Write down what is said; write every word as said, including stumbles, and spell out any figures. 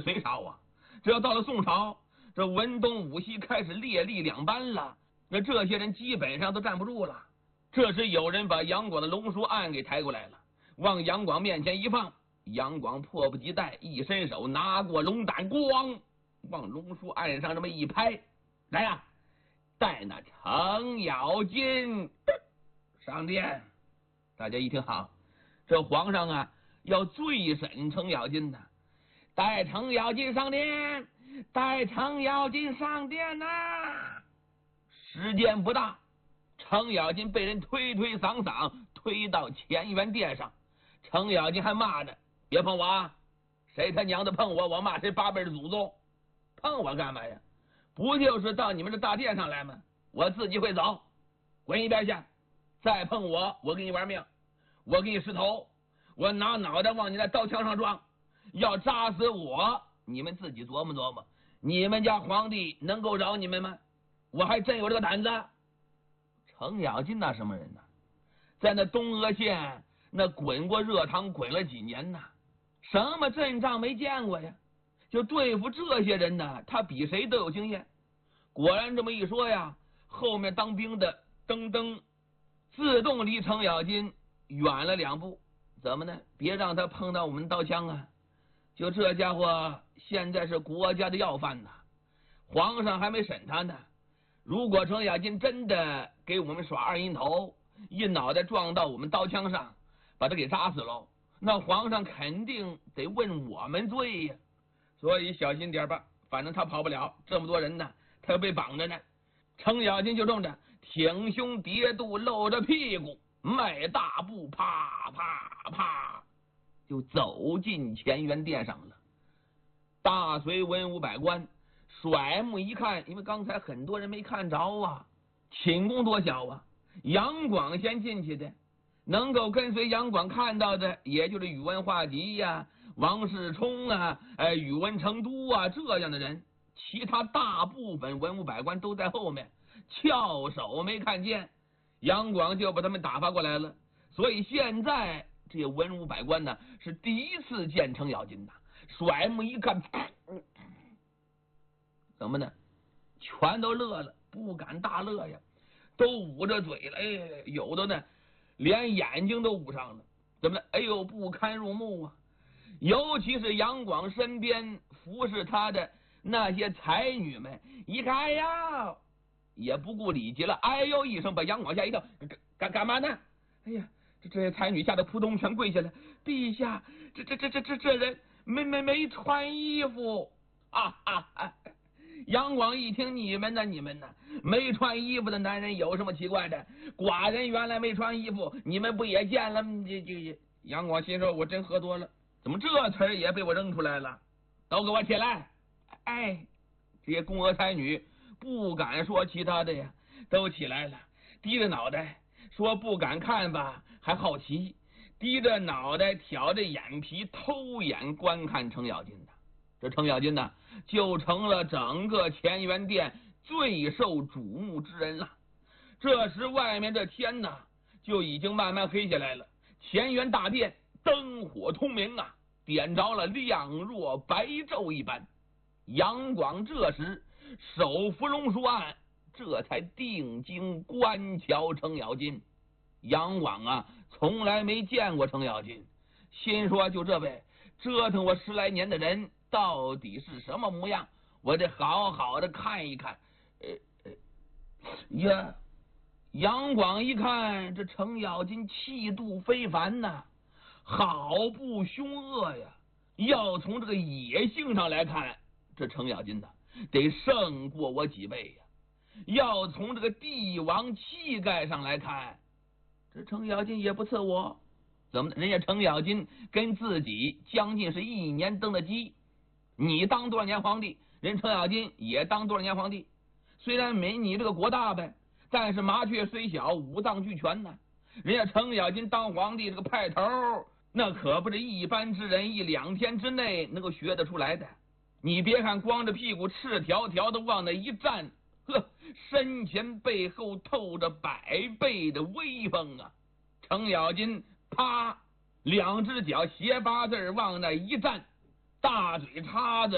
隋朝啊，这要到了宋朝，这文东武西开始列立两班了，那这些人基本上都站不住了。这时有人把杨广的龙书案给抬过来了，往杨广面前一放，杨广迫不及待，一伸手拿过龙胆，咣往龙书案上这么一拍，来呀，带那程咬金上殿。大家一听，好，这皇上啊要罪审程咬金呢，带程咬金上殿，带程咬金上殿呐、啊！时间不大，程咬金被人推推搡搡推到乾元殿上，程咬金还骂着：“别碰我啊！谁他娘的碰我，我骂谁八辈的祖宗！碰我干嘛呀？不就是到你们这大殿上来吗？我自己会走，滚一边去！再碰我，我跟你玩命，我给你石头，我拿脑袋往你那刀枪上撞，要扎死我，你们自己琢磨琢磨，你们家皇帝能够饶你们吗？我还真有这个胆子。”程咬金那什么人呢？在那东阿县那滚过热汤滚了几年呢，什么阵仗没见过呀？就对付这些人呢，他比谁都有经验。果然这么一说呀，后面当兵的噔噔自动离程咬金远了两步。怎么呢？别让他碰到我们刀枪啊！就这家伙现在是国家的要犯呐，皇上还没审他呢。如果程咬金真的给我们耍二阴头，一脑袋撞到我们刀枪上，把他给扎死喽，那皇上肯定得问我们罪呀。所以小心点吧，反正他跑不了，这么多人呢，他要被绑着呢。程咬金就这么着，挺胸叠肚，露着屁股，迈大步，啪啪啪就走进乾元殿上了。大隋文武百官甩目一看，因为刚才很多人没看着啊，寝宫多小啊，杨广先进去的，能够跟随杨广看到的也就是宇文化及呀、王世充啊、哎宇文成都啊这样的人，其他大部分文武百官都在后面翘首没看见，杨广就把他们打发过来了。所以现在这些文武百官呢是第一次见程咬金的，甩目一看，怎么呢？全都乐了，不敢大乐呀，都捂着嘴了。哎，有的呢连眼睛都捂上了。怎么呢？哎呦，不堪入目啊！尤其是杨广身边服侍他的那些才女们，一看，哎呀，也不顾礼节了，哎呦一声把杨广吓一跳，干干嘛呢？哎呀，这这些才女吓得扑通全跪下来，陛下，这这这这这这人没没没穿衣服啊啊啊！杨广一听，你们呢？你们呢？没穿衣服的男人有什么奇怪的？寡人原来没穿衣服，你们不也见了？这这杨广心说：“我真喝多了，怎么这词儿也被我扔出来了？都给我起来！”哎，这些宫娥才女不敢说其他的呀，都起来了，低着脑袋，说不敢看吧，还好奇，低着脑袋，挑着眼皮，偷眼观看程咬金的。这程咬金呢，就成了整个乾元殿最受瞩目之人了。这时外面这天呢，就已经慢慢黑下来了。乾元大殿灯火通明啊，点着了亮若白昼一般。杨广这时手扶龙书案，这才定睛观瞧程咬金。杨广啊，从来没见过程咬金，心说就这位折腾我十来年的人到底是什么模样，我得好好的看一看。呃呃呀，杨广一看这程咬金气度非凡呐、啊，好不凶恶呀！要从这个野性上来看，这程咬金呐得胜过我几倍呀；要从这个帝王气概上来看，这程咬金也不次我。怎么人家程咬金跟自己将近是一年登的基，你当多少年皇帝，人程咬金也当多少年皇帝，虽然没你这个国大呗，但是麻雀虽小五脏俱全呢。人家程咬金当皇帝这个派头，那可不是一般之人一两天之内能够学得出来的。你别看光着屁股赤条条的往那一站，呵，身前背后透着百倍的威风啊！程咬金啪，两只脚斜八字往那一站，大嘴叉子